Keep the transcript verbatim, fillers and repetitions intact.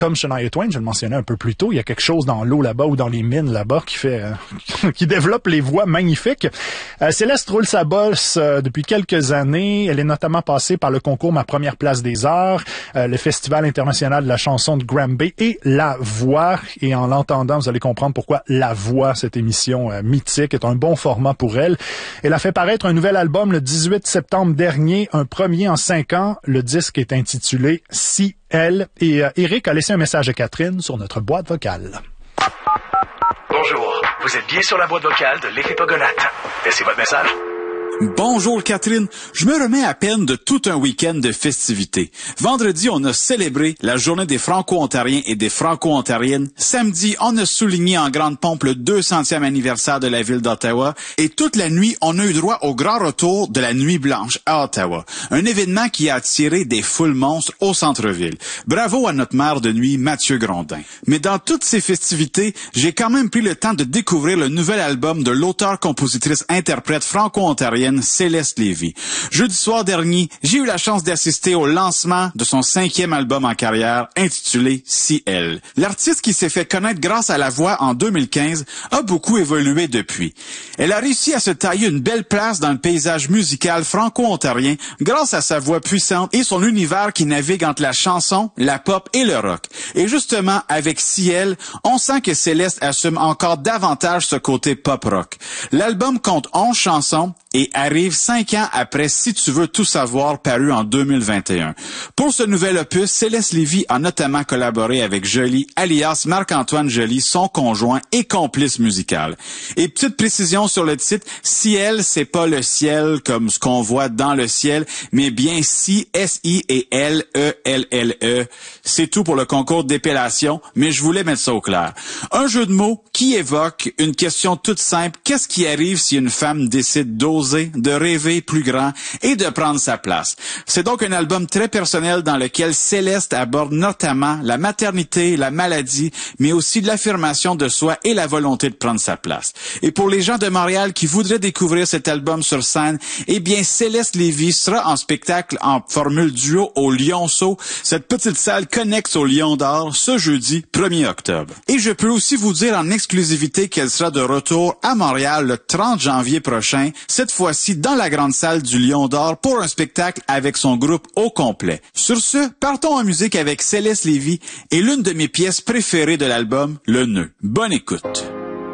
Comme Shania Twain, je le mentionnais un peu plus tôt, il y a quelque chose dans l'eau là-bas ou dans les mines là-bas qui fait, euh, qui développe les voix magnifiques. Euh, Céleste roule sa bosse euh, depuis quelques années. Elle est notamment passée par le concours Ma Première Place des Arts, euh, le Festival international de la chanson de Granby et La Voix. Et en l'entendant, vous allez comprendre pourquoi La Voix, cette émission euh, mythique, est un bon format pour elle. Elle a fait paraître un nouvel album le dix-huit septembre dernier, un premier en cinq ans. Le disque est intitulé Si Elle. Et euh, Eric a laissé un message à Catherine sur notre boîte vocale. Bonjour, vous êtes bien sur la boîte vocale de l'Effet Pogonate. Laissez votre message. Bonjour Catherine, je me remets à peine de tout un week-end de festivités. Vendredi, on a célébré la journée des Franco-Ontariens et des Franco-Ontariennes. Samedi, on a souligné en grande pompe le deux centième anniversaire de la ville d'Ottawa. Et toute la nuit, on a eu droit au grand retour de la Nuit Blanche à Ottawa. Un événement qui a attiré des foules monstres au centre-ville. Bravo à notre maire de nuit, Mathieu Grondin. Mais dans toutes ces festivités, j'ai quand même pris le temps de découvrir le nouvel album de l'auteur-compositrice-interprète franco-ontarienne Céleste Lévy. Jeudi soir dernier, j'ai eu la chance d'assister au lancement de son cinquième album en carrière, intitulé Si Elle. L'artiste qui s'est fait connaître grâce à la voix en deux mille quinze a beaucoup évolué depuis. Elle a réussi à se tailler une belle place dans le paysage musical franco-ontarien grâce à sa voix puissante et son univers qui navigue entre la chanson, la pop et le rock. Et justement, avec Si Elle, on sent que Céleste assume encore davantage ce côté pop-rock. L'album compte onze chansons et arrive cinq ans après Si tu veux tout savoir, paru en deux mille vingt et un. Pour ce nouvel opus, Céleste Lévy a notamment collaboré avec Joly, alias Marc-Antoine Joly, son conjoint et complice musical. Et petite précision sur le titre, Si Elle, c'est pas le ciel comme ce qu'on voit dans le ciel, mais bien Si, S I et L, E L L E. C'est tout pour le concours d'épellation, mais je voulais mettre ça au clair. Un jeu de mots qui évoque une question toute simple. Qu'est-ce qui arrive si une femme décide d'oser, de rêver plus grand et de prendre sa place? C'est donc un album très personnel dans lequel Céleste aborde notamment la maternité, la maladie, mais aussi de l'affirmation de soi et la volonté de prendre sa place. Et pour les gens de Montréal qui voudraient découvrir cet album sur scène, eh bien Céleste Lévy sera en spectacle en formule duo au Lionceau, cette petite salle connexe au Lion d'Or, ce jeudi premier octobre. Et je peux aussi vous dire en exclusivité qu'elle sera de retour à Montréal le trente janvier prochain, cette fois-ci dans la grande salle du Lion d'Or pour un spectacle avec son groupe au complet. Sur ce, partons en musique avec Céleste Lévy et l'une de mes pièces préférées de l'album, Le Nœud. Bonne écoute.